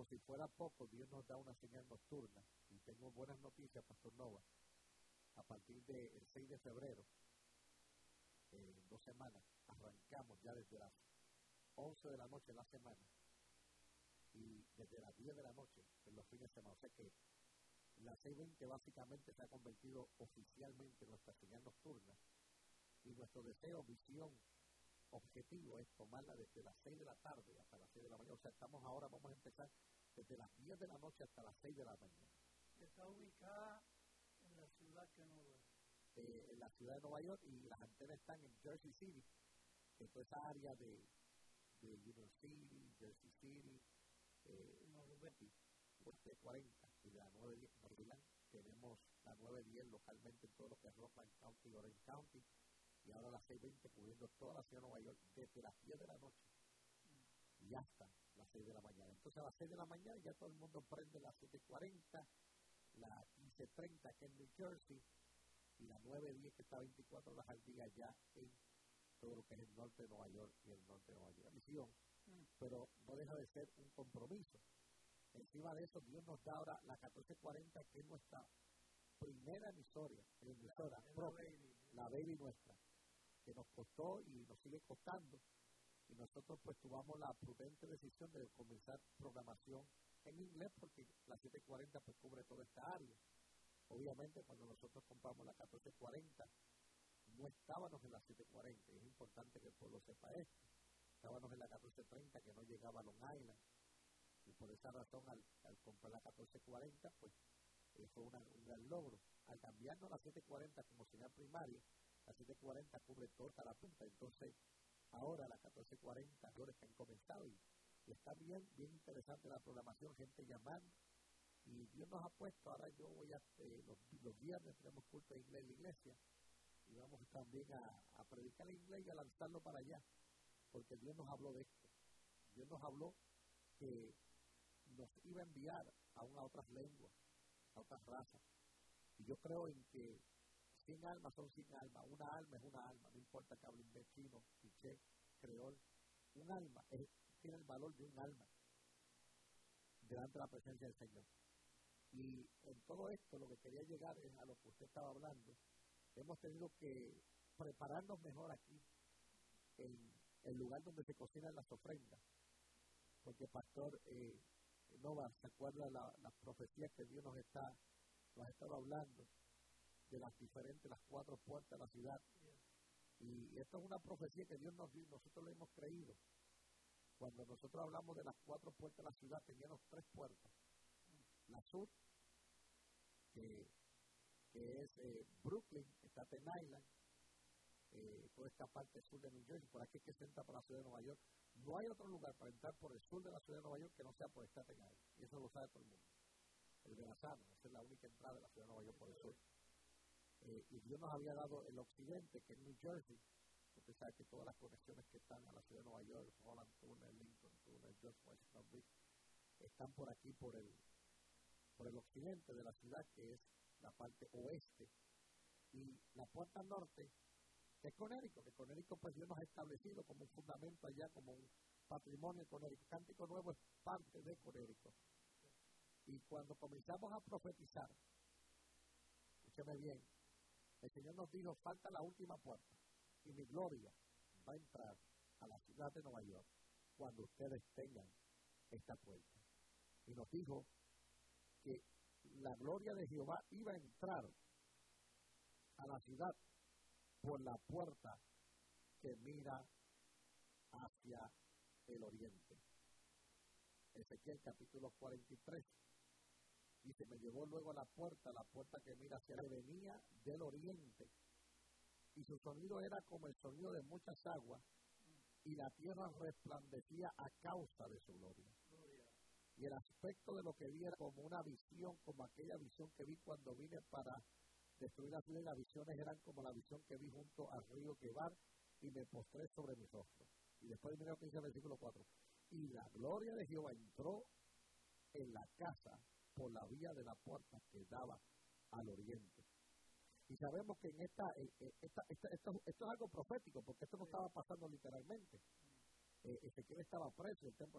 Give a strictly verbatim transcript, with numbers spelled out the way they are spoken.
si fuera poco, Dios nos da una señal nocturna. Y tengo buenas noticias, Pastor Nova. A partir del seis de febrero, eh, en dos semanas, arrancamos ya desde las once de la noche en la semana y desde las diez de la noche en los fines de semana. O sea que la seis veinte básicamente se ha convertido oficialmente en nuestra señal nocturna. Y nuestro deseo, visión, objetivo es tomarla desde las seis de la tarde hasta las seis de la mañana. O sea, estamos ahora, vamos a empezar desde las diez de la noche hasta las seis de la mañana. Está ubicada en la ciudad que no duerme. Eh, en la ciudad de Nueva York, y las antenas están en Jersey City, en toda esa área de, de Union City, Jersey City, eh, West cuarenta y la nueve diez Maryland. Tenemos la nueve diez localmente en todo lo que es Rockland County, Orange County, y ahora las seis veinte cubriendo toda la ciudad de Nueva York desde las diez de la noche y hasta las seis de la mañana. Entonces a las seis de la mañana ya todo el mundo prende la siete cuarenta, la quince treinta que es New Jersey, y la nueve diez que está veinticuatro horas al día ya en todo lo que es el norte de Nueva York y el norte de Nueva York. Misión, mm. pero no deja de ser un compromiso. Encima de eso, Dios nos da ahora la catorce cuarenta, que es nuestra primera emisora, emisora la, propia, la baby, la baby nuestra, que nos costó y nos sigue costando. Y nosotros pues tomamos la prudente decisión de comenzar programación en inglés, porque la siete cuarenta pues cubre toda esta área. Obviamente cuando nosotros compramos la catorce cuarenta no estábamos en la siete cuarenta, y es importante que el pueblo sepa esto. Estábamos en la catorce treinta que no llegaba a Long Island, y por esa razón al, al comprar la catorce cuarenta pues eh, fue una, un gran logro. Al cambiarnos a la siete cuarenta como señal primaria, la siete cuarenta cubre toda la punta. Entonces ahora la catorce cuarenta flores que han comenzado, y, y está bien, bien interesante la programación, gente llamando, y Dios nos ha puesto. Ahora yo voy a, eh, los, los viernes tenemos culto de inglés en la iglesia, y vamos también a, a predicar el inglés y a lanzarlo para allá, porque Dios nos habló de esto. Dios nos habló que nos iba a enviar aún a otras lenguas, a otras razas, y yo creo en que cien almas son cien almas, una alma es una alma, no importa que hable inglés, chino, quiché, creol, un alma es, tiene el valor de un alma delante de la presencia del Señor. Y en todo esto lo que quería llegar es a lo que usted estaba hablando. Hemos tenido que prepararnos mejor aquí, en el lugar donde se cocinan las ofrendas, porque Pastor eh, Nova, ¿se acuerda la, las profecías que Dios nos está nos ha estado hablando de las diferentes, las cuatro puertas de la ciudad? Y esto es una profecía que Dios nos dio, nosotros lo hemos creído. Cuando nosotros hablamos de las cuatro puertas de la ciudad, teníamos tres puertas. La sur, que, que es eh, Brooklyn, está Staten Island, eh, toda esta parte sur de New Jersey, por aquí que se entra por la ciudad de Nueva York. No hay otro lugar para entrar por el sur de la ciudad de Nueva York que no sea por Staten Island, y eso lo sabe todo el mundo. El Verrazano, esa es la única entrada de la ciudad de Nueva York por el sur. Eh, y Dios nos había dado el occidente, que es New Jersey. Usted sabe que todas las conexiones que están a la ciudad de Nueva York, Holland Tunnel, Lincoln Tunnel, George Washington Bridge, están por aquí, por el, por el occidente de la ciudad, que es la parte oeste. Y la puerta norte es Connecticut, que Connecticut pues Dios nos ha establecido como un fundamento allá, como un patrimonio de Connecticut. Cántico Nuevo es parte de Connecticut. Y cuando comenzamos a profetizar, escúcheme bien, el Señor nos dijo, falta la última puerta, y mi gloria va a entrar a la ciudad de Nueva York cuando ustedes tengan esta puerta. Y nos dijo que la gloria de Jehová iba a entrar a la ciudad por la puerta que mira hacia el oriente. Ezequiel capítulo cuarenta y tres. Dice, me llevó luego a la puerta, la puerta que mira hacia el venía del oriente, y su sonido era como el sonido de muchas aguas, y la tierra resplandecía a causa de su gloria. gloria. Y el aspecto de lo que vi era como una visión, como aquella visión que vi cuando vine para destruir la ciudad, y las visiones eran como la visión que vi junto al río Quebar, y me postré sobre mi rostro. Y después mira lo que dice el versículo cuatro. Y la gloria de Jehová entró en la casa por la vía de la puerta que daba al oriente. Y sabemos que en esta, eh, esta, esta esto, esto es algo profético, porque esto no estaba pasando literalmente. Eh, Ezequiel estaba preso, el templo